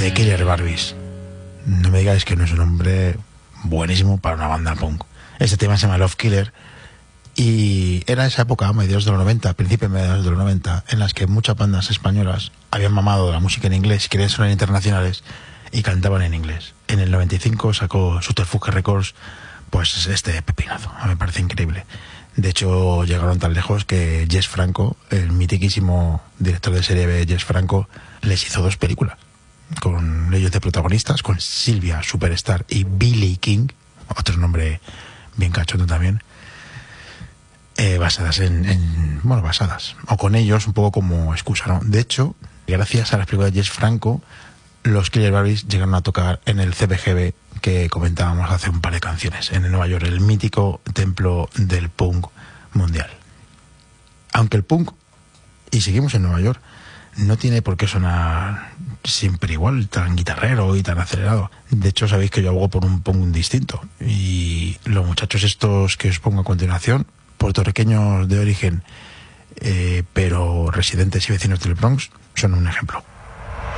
The Killer Barbies. No me digáis que no es un nombre buenísimo para una banda punk. Este tema se llama Love Killer y era esa época, mediados de los 90, principios mediados de los 90, en las que muchas bandas españolas habían mamado la música en inglés y querían sonar internacionales y cantaban en inglés. En el 95 sacó Subterfuge Records pues este pepinazo, me parece increíble. De hecho, llegaron tan lejos que Jess Franco, el mitiquísimo director de serie B, Jess Franco, les hizo 2 películas con ellos de protagonistas, con Silvia Superstar y Billy King, otro nombre bien cachondo también, basadas basadas, o con ellos un poco como excusa, ¿no? De hecho, gracias a las películas de Jess Franco, los Killer Barbies llegaron a tocar en el CBGB que comentábamos hace un par de canciones, en Nueva York, el mítico templo del punk mundial. Aunque el punk, y seguimos en Nueva York, no tiene por qué sonar siempre igual, tan guitarrero y tan acelerado. De hecho, sabéis que yo abogo por un punk distinto. Y los muchachos estos que os pongo a continuación, puertorriqueños de origen, pero residentes y vecinos del Bronx, son un ejemplo.